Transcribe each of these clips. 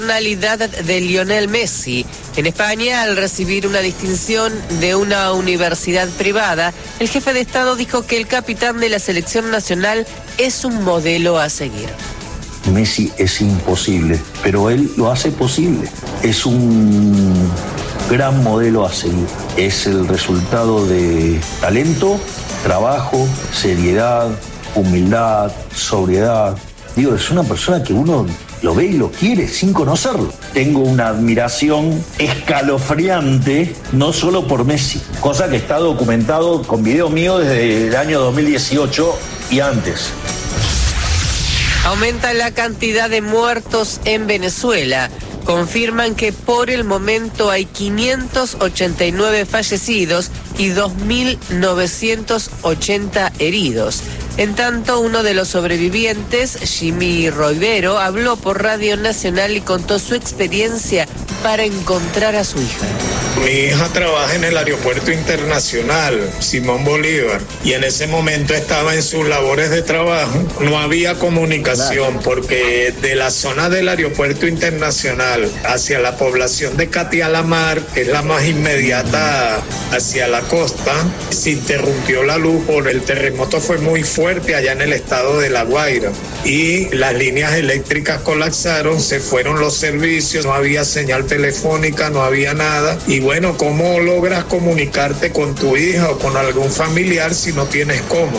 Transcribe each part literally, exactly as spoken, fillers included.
Personalidad de Lionel Messi. En España, al recibir una distinción de una universidad privada, el jefe de Estado dijo que el capitán de la selección nacional es un modelo a seguir. Messi es imposible, pero él lo hace posible. Es un gran modelo a seguir. Es el resultado de talento, trabajo, seriedad, humildad, sobriedad. Digo, es una persona que uno lo ve y lo quiere sin conocerlo. Tengo una admiración escalofriante, no solo por Messi, cosa que está documentado con video mío desde el año dos mil dieciocho y antes. Aumenta la cantidad de muertos en Venezuela. Confirman que por el momento hay quinientos ochenta y nueve fallecidos y dos mil novecientos ochenta heridos. En tanto, uno de los sobrevivientes, Jimmy Roivero, habló por Radio Nacional y contó su experiencia para encontrar a su hija. Mi hija trabaja en el Aeropuerto Internacional Simón Bolívar y en ese momento estaba en sus labores de trabajo. No había comunicación porque de la zona del Aeropuerto Internacional hacia la población de Catialamar, que es la más inmediata hacia la costa, se interrumpió la luz por el terremoto, fue muy fuerte allá en el estado de La Guaira y las líneas eléctricas colapsaron, se fueron los servicios, no había señal telefónica, no había nada. Y bueno, ¿cómo logras comunicarte con tu hija o con algún familiar si no tienes cómo?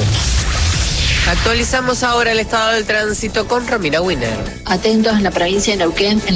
Actualizamos ahora el estado del tránsito con Romina Winner. Atentos en la provincia de Neuquén.